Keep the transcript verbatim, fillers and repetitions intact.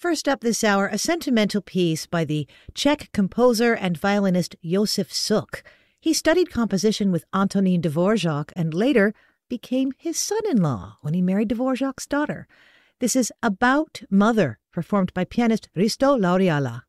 First up this hour, a sentimental piece by the Czech composer and violinist Josef Suk. He studied composition with Antonín Dvořák and later became his son-in-law when he married Dvořák's daughter. This is About Mother, performed by pianist Risto Lauriala.